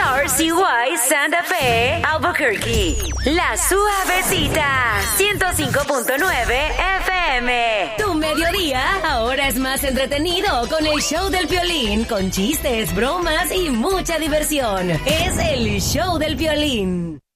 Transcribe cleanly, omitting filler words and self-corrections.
RCY Santa Fe, Albuquerque. La Suavecita, 105.9 FM. Tu mediodía ahora es más entretenido con el show del Piolín, con chistes, bromas y mucha diversión. Es el show del Piolín.